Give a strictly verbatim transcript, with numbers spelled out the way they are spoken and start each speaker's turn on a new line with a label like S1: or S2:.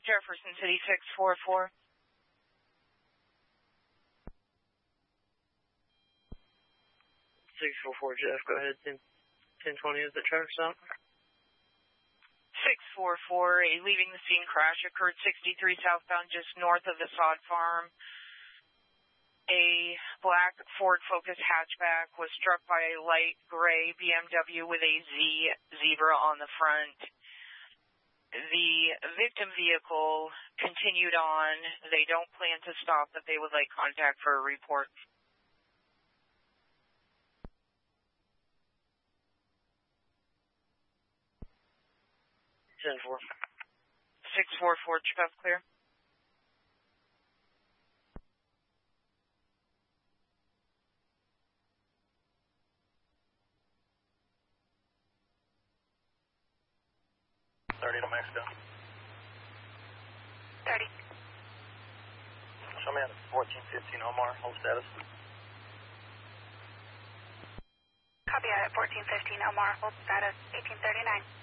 S1: Jefferson City six four four.
S2: six four four Jeff, go ahead. ten twenty is the truck stop.
S1: six four four, a leaving the scene crash occurred sixty-three southbound just north of the sod farm. A black Ford Focus hatchback was struck by a light gray B M W with a Z zebra on the front. The victim vehicle continued on. They don't plan to stop, but they would like contact for a report.
S2: ten four.
S1: six four four, Chubb clear.
S2: thirty to Mexico.
S1: thirty.
S2: Show me at fourteen fifteen Omar, hold status.
S3: Copy at fourteen fifteen Omar, hold status eighteen thirty-nine.